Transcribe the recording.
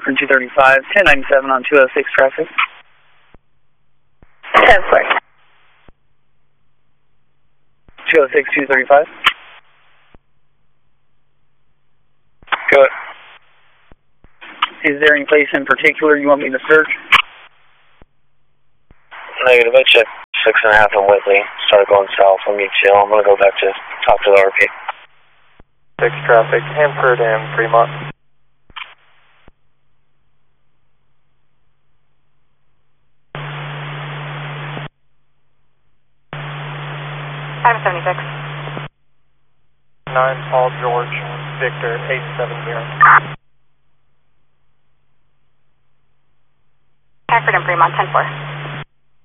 Hanford 235, 1097 on 206 traffic. 10-4. 206, 235. Go ahead. Is there any place in particular you want me to search? Negative, I checked 6.5 on Whitley. Started going south. Let me chill. I'm going to go back to talk to the RP. 6 traffic, Hanford and Fremont. Item 76. 9 Paul George, Victor 870. Hanford and Fremont, 10-4.